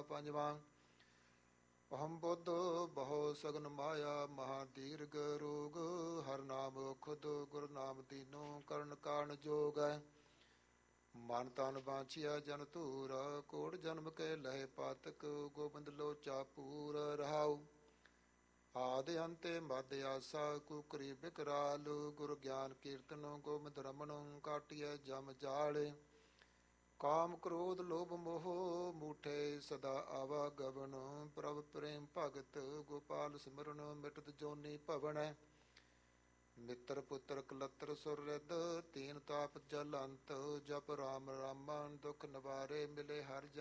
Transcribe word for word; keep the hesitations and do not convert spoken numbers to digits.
ਪੰਜਵਾਂ। ਅਹੰ ਬੁੱਧ ਬਹੁ ਸਗਨ ਮਾਇਆ ਮਹਾ ਦੀਰਘ ਰੋਗ। ਹਰ ਨਾਮ ਖੁਦ ਗੁਰ ਨਾਮ ਦੀਨੋ ਕਰਨ ਕਾਰਨ ਜੋਗ ਹੈ। ਮਨ ਤਨ ਬਾਂਛਿਆ ਜਨ ਧੂਰ ਕੋਟ ਜਨਮ ਕੇ ਲਹੇ ਪਾਤਕ। ਗੋਬਿੰਦ ਲੋਚਾ ਪੂਰ ਰਹਾਉ। ਆਦਿ ਅੰਤੇ ਮਧ ਆਸਾ ਕੁਕਰੀ ਬਿਕਰਾਲ। ਗੁਰ ਗਿਆਨ ਕੀਰਤਨ ਗੋਬਿੰਦ ਰਮਨ ਕਾਟਿਐ ਜਮ ਜਾਲ। ਕਾਮ ਕ੍ਰੋਧ ਲੋਭ ਮੋਹ ਮੂਠੇ ਸਦਾ ਆਵਾ ਗਵਨ। ਪ੍ਰਭ ਪ੍ਰੇਮ ਭਗਤ ਗੋਪਾਲ ਸਿਮਰਨ ਮਿਟਤ ਜੋਨੀ ਭਵਨ। ਮਿੱਤਰ ਪੁੱਤਰ ਕਲਤਰ ਸੁਰ ਰਿਦ ਤੀਨ ਤਾਪ ਜਲ ਅੰਤ। ਜਪ ਰਾਮ ਰਾਮਨ ਦੁਖ ਨਿਵਾਰੇ ਮਿਲੇ ਹਰਿ ਜਨ